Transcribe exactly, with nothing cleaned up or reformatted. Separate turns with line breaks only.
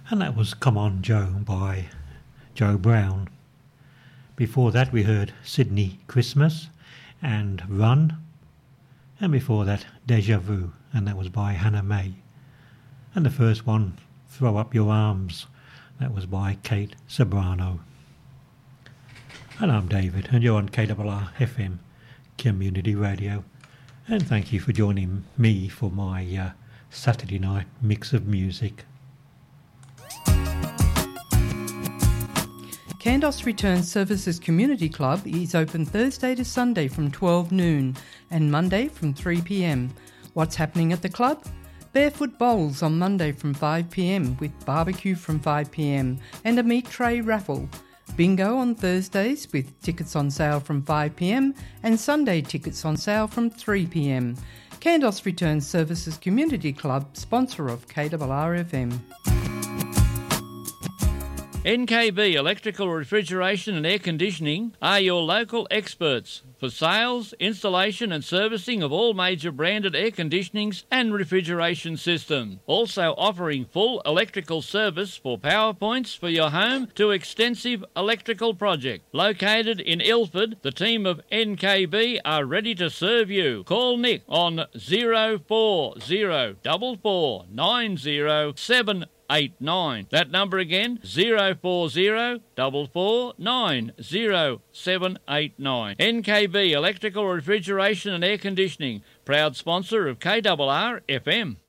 And that was Come On Joe by Joe Brown. Before that we heard Sydney Christmas and Run, and before that Deja Vu, and that was by Hannah May. And the first one, Throw Up Your Arms, that was by Kate Sobrano. And I'm David, and you're on K R R F M Community Radio, and thank you for joining me for my uh, Saturday night mix of music.
Kandos Return Services Community Club is open Thursday to Sunday from twelve noon and Monday from three p m. What's happening at the club? Barefoot Bowls on Monday from five p m with barbecue from five p m and a meat tray raffle. Bingo on Thursdays with tickets on sale from five p m and Sunday tickets on sale from three p m. Kandos Return Services Community Club, sponsor of K R R F M.
N K B Electrical Refrigeration and Air Conditioning are your local experts for sales, installation and servicing of all major branded air conditionings and refrigeration systems. Also offering full electrical service for power points for your home to extensive electrical project. Located in Ilford, the team of N K B are ready to serve you. Call Nick on zero four zero four four nine zero seven eight nine. That number again, zero four zero four four nine zero seven eight nine. N K B Electrical Refrigeration and Air Conditioning, proud sponsor of K R R F M.